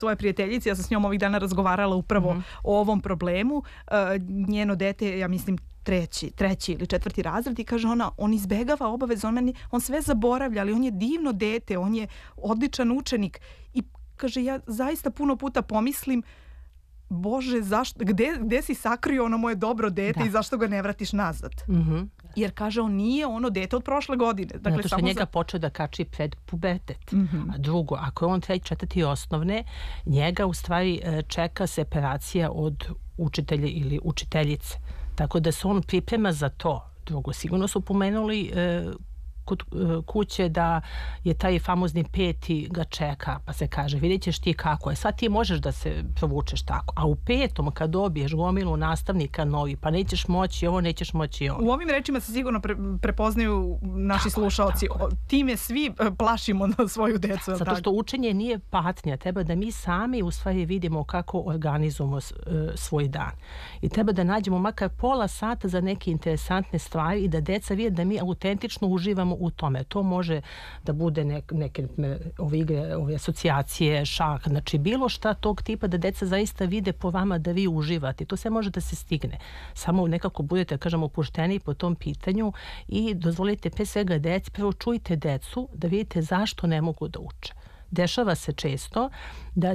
svoje prijateljici, ja sam s njom ovih dana razgovarala upravo o ovom problemu. Njeno dete, ja mislim, treći ili četvrti razred i kaže ona, on izbegava obaveze, on sve zaboravlja, ali on je divno dete, on je odličan učenik i kaže, ja zaista puno puta pomislim, Bože, gde si sakrio ono moje dobro dete i zašto ga ne vratiš nazad? Jer kaže, on nije ono dete od prošle godine. Dakle, zato što njega počeo da kači pred pubertet. A drugo, ako je on 3. 4. osnovne, njega u stvari čeka separacija od učitelja ili učiteljice. Tako da se on priprema za to. Drugo, sigurno su pomenuli kod kuće da je taj famozni 5. ga čeka, pa se kaže, vidjet ćeš ti kako je. Sad ti možeš da se provučeš tako. A u 5. kad dobiješ gomilu nastavnika novi, pa nećeš moći ovo, nećeš moći ovo. U ovim rečima se sigurno prepoznaju naši slušalci. Time svi plašimo na svoju decu. Zato što učenje nije patnja. Treba da mi sami u stvari vidimo kako organizujemo svoj dan. I treba da nađemo makar pola sata za neke interesantne stvari i da deca vide da mi autentično uživamo u tome. To može da bude neke ove igre, ove asocijacije, šah, znači bilo šta tog tipa da deca zaista vide po vama da vi uživate. To sve može da se stigne. Samo nekako budete, kažemo, opušteni po tom pitanju i dozvolite pre svega deci, prvo čujte decu da vidite zašto ne mogu da uče. Dešava se često da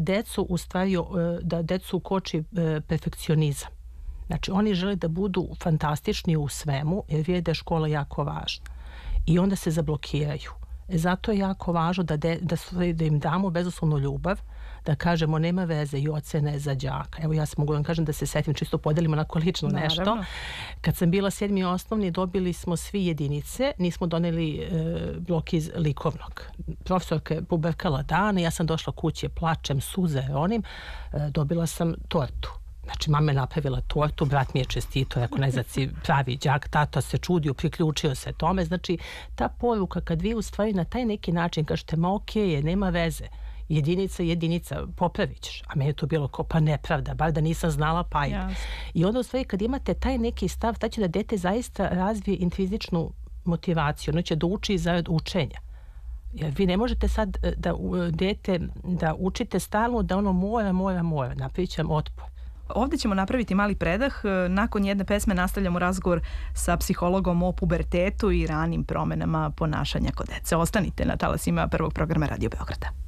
decu koči perfekcionizam. Znači oni žele da budu fantastični u svemu jer vide da je škola jako važna. I onda se zablokiraju. Zato je jako važno da im damo bezuslovnu ljubav, da kažemo nema veze i ocene za đaka. Evo ja mogu da vam kažem da se setim, čisto podelimo onako lično nešto. Kad sam bila 7. osnovni, dobili smo svi jedinice, nismo doneli blok iz likovnog. Profesorka je pobrkala dan, ja sam došla kući, plačem, suze, dobila sam tortu. Znači, mama je napravila tortu, brat mi je čestito, rekao, ne znači si pravi đak, tata se čudio, priključio se tome. Znači, ta poruka kad vi u stvari na taj neki način kažete, ma okej je, nema veze, jedinica, popravit ćeš. A meni je to bilo kao, pa nepravda, bar da nisam znala, pa ajde. Yes. I onda u stvari kad imate taj neki stav, taj će da dete zaista razvije intrinzičnu motivaciju, ono će da uči zarad učenja. Jer vi ne možete sad da učite stalno da ono mora, napravit će vam otpor. Ovdje ćemo napraviti mali predah. Nakon jedne pesme nastavljamo razgovor sa psihologom o pubertetu i ranim promenama ponašanja kod dece. Ostanite na talasima Prvog programa Radio Beograda.